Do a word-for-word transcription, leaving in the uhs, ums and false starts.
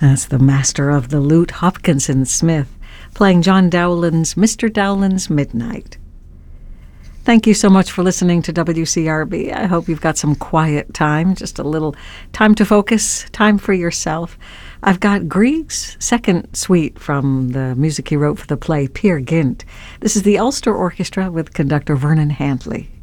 That's the master of the lute, Hopkinson Smith, playing John Dowland's Mister Dowland's Midnight. Thank you so much for listening to W C R B. I hope you've got some quiet time, just a little time to focus, time for yourself. I've got Grieg's second suite from the music he wrote for the play Peer Gynt. This is the Ulster Orchestra with conductor Vernon Handley.